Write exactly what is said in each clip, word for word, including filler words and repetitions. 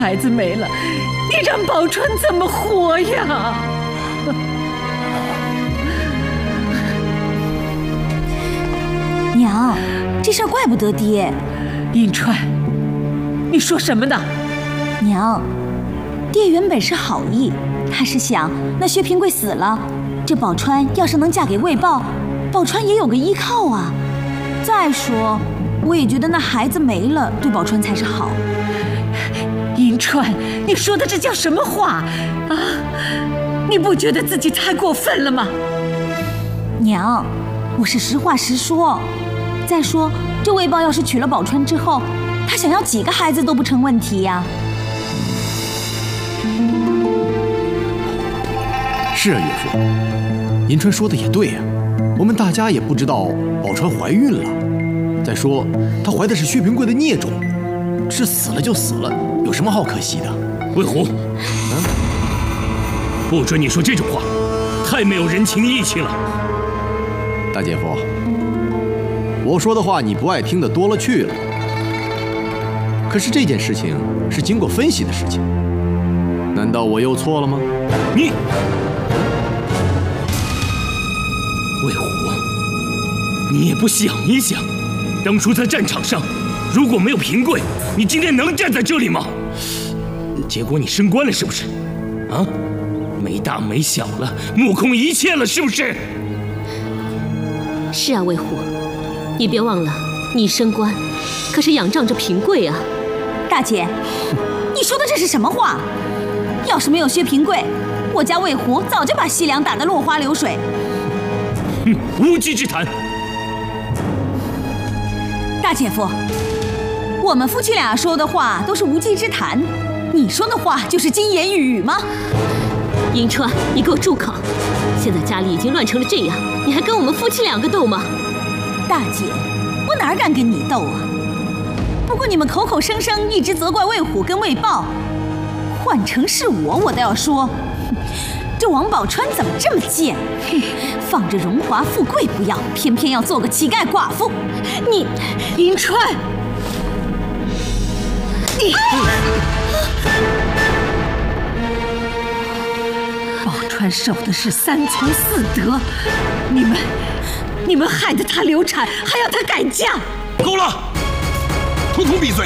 孩子没了，你让宝钏怎么活呀？ 娘，这事儿怪不得爹。 银川，你说什么呢？ 娘，爹原本是好意，他是想那薛平贵死了，这宝钏要是能嫁给魏豹，宝钏也有个依靠啊。再说，我也觉得那孩子没了，对宝钏才是好。 银川，你说的这叫什么话啊？你不觉得自己太过分了吗？ 娘，我是实话实说。再说，这魏豹要是娶了宝钏之后，他想要几个孩子都不成问题呀。 是啊，岳父，银川说的也对呀，我们大家也不知道宝钏怀孕了。再说，她怀的是薛平贵的孽种，是死了就死了，有什么好可惜的？ 魏虎， 嗯， 不准你说这种话，太没有人情义气了。 大姐夫，我说的话你不爱听的多了去了。可是这件事情是经过分析的事情，难道我又错了吗？ 你，魏虎，你也不想一想，当初在战场上，如果没有平贵，你今天能站在这里吗？结果你升官了，是不是？啊，没大没小了，目空一切了，是不是？ 是啊，魏虎，你别忘了，你升官可是仰仗着平贵啊。 大姐，你说的这是什么话？要是没有薛平贵，我家魏虎早就把西凉打得落花流水。 哼，无稽之谈。 大姐夫，我们夫妻俩说的话都是无稽之谈，你说的话就是金言玉语吗？ 银川，你给我住口！现在家里已经乱成了这样，你还跟我们夫妻两个斗吗？ 大姐，我哪敢跟你斗啊？不过你们口口声声一直责怪魏虎跟魏豹，换成是我，我倒要说，这王宝钏怎么这么贱？放着荣华富贵不要，偏偏要做个乞丐寡妇。你， 银川，你，宝钏守的是三从四德，你们，你们害得她流产，还要她改嫁。 够了，统统闭嘴！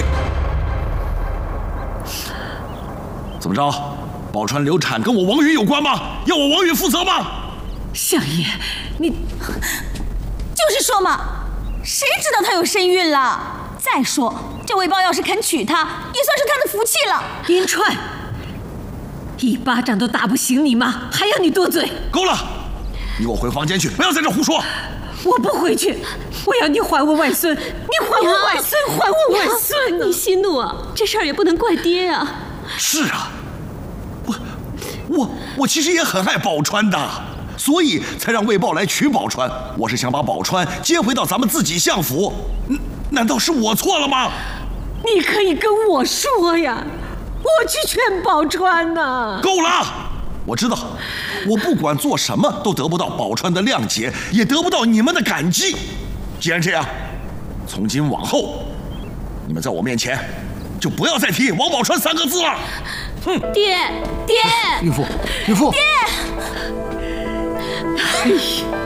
怎么着？宝钏流产跟我王允有关吗？要我王允负责吗？ 相爷，你就是说嘛，谁知道她有身孕了？再说，这魏豹要是肯娶她，也算是她的福气了。 银川，一巴掌都打不醒你妈，还要你多嘴？ 够了，你给我回房间去，不要在这胡说。 我不回去，我要你还我外孙，你还我外孙，还我外孙呢！ 你息怒啊，这事儿也不能怪爹啊。 是啊，我我我其实也很爱宝钏的，所以才让魏豹来娶宝钏。我是想把宝钏接回到咱们自己相府，难道是我错了吗？ 你可以跟我说呀，我去劝宝钏呢。 够了，我知道，我不管做什么都得不到宝钏的谅解，也得不到你们的感激。既然这样，从今往后，你们在我面前就不要再提王宝钏三个字了。 哼，爹，爹， 岳父，岳父， 爹。